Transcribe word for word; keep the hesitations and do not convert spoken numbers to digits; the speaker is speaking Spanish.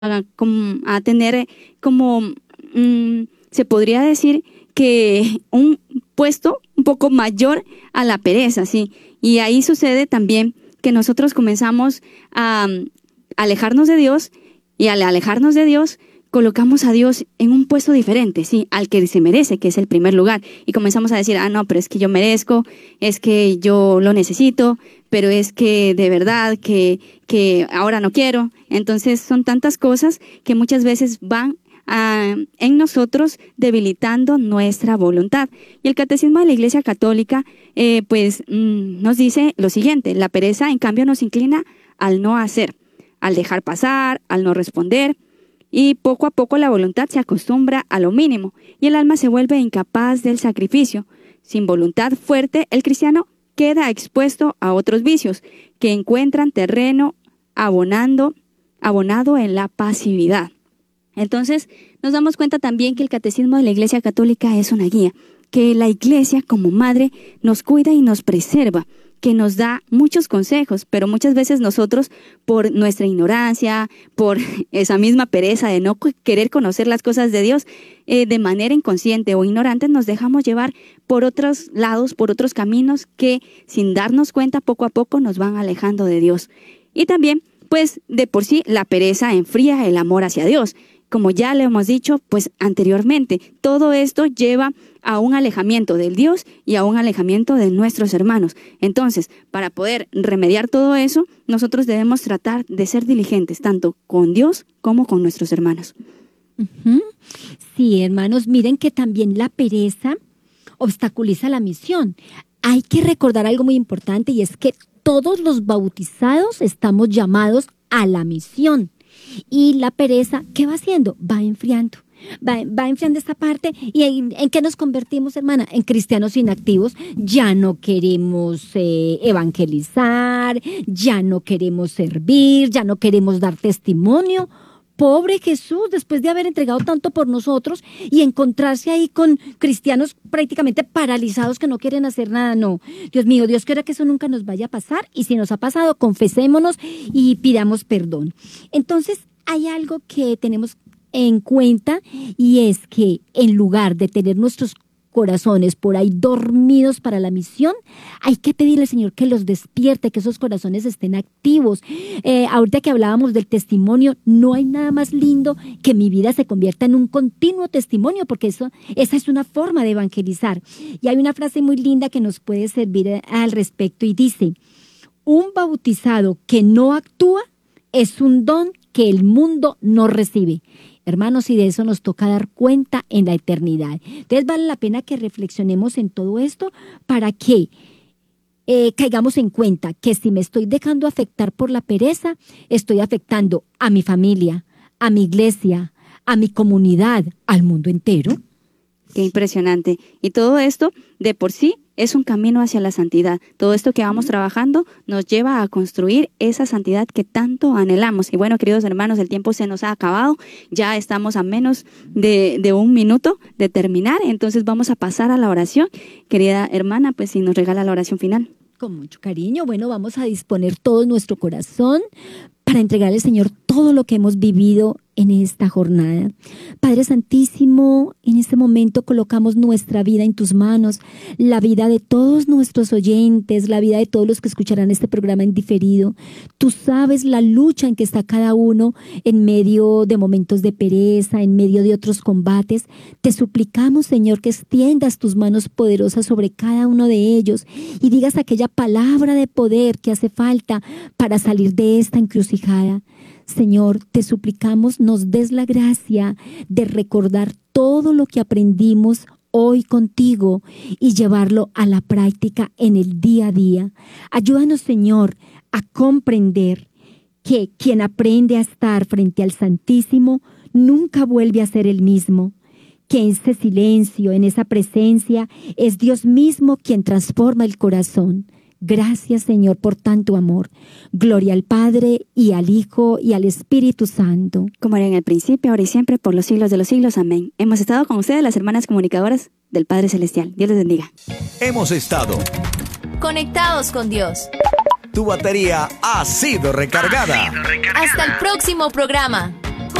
a, a tener como, mmm, se podría decir que un puesto un poco mayor a la pereza, ¿sí? Y ahí sucede también que nosotros comenzamos a alejarnos de Dios, y al alejarnos de Dios colocamos a Dios en un puesto diferente, sí, al que se merece, que es el primer lugar, y comenzamos a decir, ah, no, pero es que yo merezco, es que yo lo necesito, pero es que de verdad que, que ahora no quiero. Entonces son tantas cosas que muchas veces van a, en nosotros debilitando nuestra voluntad. Y el Catecismo de la Iglesia Católica eh, pues mmm, nos dice lo siguiente: la pereza en cambio nos inclina al no hacer, al dejar pasar, al no responder, y poco a poco la voluntad se acostumbra a lo mínimo y el alma se vuelve incapaz del sacrificio. Sin voluntad fuerte, el cristiano queda expuesto a otros vicios que encuentran terreno abonando, abonado en la pasividad. Entonces, nos damos cuenta también que el Catecismo de la Iglesia Católica es una guía, que la Iglesia como madre nos cuida y nos preserva, que nos da muchos consejos, pero muchas veces nosotros, por nuestra ignorancia, por esa misma pereza de no querer conocer las cosas de Dios, eh, de manera inconsciente o ignorante, nos dejamos llevar por otros lados, por otros caminos que, sin darnos cuenta, poco a poco nos van alejando de Dios. Y también, pues, de por sí, la pereza enfría el amor hacia Dios. Como ya le hemos dicho, pues anteriormente, todo esto lleva a un alejamiento del Dios y a un alejamiento de nuestros hermanos. Entonces, para poder remediar todo eso, nosotros debemos tratar de ser diligentes, tanto con Dios como con nuestros hermanos. Uh-huh. Sí, hermanos, miren que también la pereza obstaculiza la misión. Hay que recordar algo muy importante, y es que todos los bautizados estamos llamados a la misión. Y la pereza, ¿qué va haciendo? Va enfriando. Va, va enfriando esta parte. ¿Y en, en qué nos convertimos, hermana? En cristianos inactivos. Ya no queremos eh, evangelizar, ya no queremos servir, ya no queremos dar testimonio. Pobre Jesús, después de haber entregado tanto por nosotros y encontrarse ahí con cristianos prácticamente paralizados que no quieren hacer nada. No, Dios mío, Dios quiera que eso nunca nos vaya a pasar, y si nos ha pasado, confesémonos y pidamos perdón. Entonces, hay algo que tenemos en cuenta, y es que en lugar de tener nuestros corazones por ahí dormidos para la misión, hay que pedirle al Señor que los despierte, que esos corazones estén activos. Eh, ahorita que hablábamos del testimonio, no hay nada más lindo que mi vida se convierta en un continuo testimonio, porque eso, esa es una forma de evangelizar. Y hay una frase muy linda que nos puede servir al respecto, y dice: un bautizado que no actúa es un don que el mundo no recibe. Hermanos, y de eso nos toca dar cuenta en la eternidad. Entonces vale la pena que reflexionemos en todo esto para que eh, caigamos en cuenta que si me estoy dejando afectar por la pereza, estoy afectando a mi familia, a mi iglesia, a mi comunidad, al mundo entero. Qué impresionante. Y todo esto, de por sí, es un camino hacia la santidad. Todo esto que vamos trabajando nos lleva a construir esa santidad que tanto anhelamos. Y bueno, queridos hermanos, el tiempo se nos ha acabado. Ya estamos a menos de, de un minuto de terminar. Entonces vamos a pasar a la oración. Querida hermana, pues si nos regala la oración final. Con mucho cariño. Bueno, vamos a disponer todo nuestro corazón para entregarle al Señor todo lo que hemos vivido en esta jornada. Padre Santísimo, en este momento colocamos nuestra vida en tus manos, la vida de todos nuestros oyentes, la vida de todos los que escucharán este programa en diferido. Tú sabes la lucha en que está cada uno en medio de momentos de pereza, en medio de otros combates. Te suplicamos, Señor, que extiendas tus manos poderosas sobre cada uno de ellos y digas aquella palabra de poder que hace falta para salir de esta encrucijada. Señor, te suplicamos nos des la gracia de recordar todo lo que aprendimos hoy contigo y llevarlo a la práctica en el día a día. Ayúdanos, Señor, a comprender que quien aprende a estar frente al Santísimo nunca vuelve a ser el mismo, que en ese silencio, en esa presencia, es Dios mismo quien transforma el corazón. Gracias, Señor, por tanto amor. Gloria al Padre, y al Hijo, y al Espíritu Santo. Como era en el principio, ahora y siempre, por los siglos de los siglos. Amén. Hemos estado con ustedes, las hermanas comunicadoras del Padre Celestial. Dios les bendiga. Hemos estado conectados con Dios. Tu batería ha sido recargada. Hasta el próximo programa.